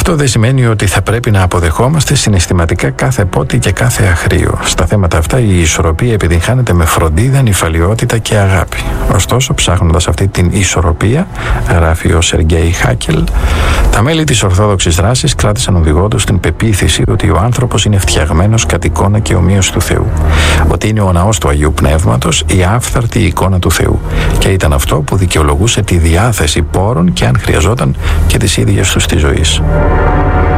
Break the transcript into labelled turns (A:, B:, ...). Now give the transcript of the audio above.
A: Αυτό δεν σημαίνει ότι θα πρέπει να αποδεχόμαστε συναισθηματικά κάθε πότη και κάθε αχρίο. Στα θέματα αυτά η ισορροπία επιτυγχάνεται με φροντίδα, νηφαλιότητα και αγάπη. Ωστόσο, ψάχνοντας αυτή την ισορροπία, γράφει ο Σεργέι Χάκελ, τα μέλη της Ορθόδοξης δράσης κράτησαν οδηγό τους την πεποίθηση ότι ο άνθρωπος είναι φτιαγμένος κατ' εικόνα και ομοίως του Θεού. Ότι είναι ο ναός του Αγίου Πνεύματος, η άφθαρτη εικόνα του Θεού. Και ήταν αυτό που δικαιολογούσε τη διάθεση πόρων και αν χρειαζόταν και της ίδιας τους της ζωής.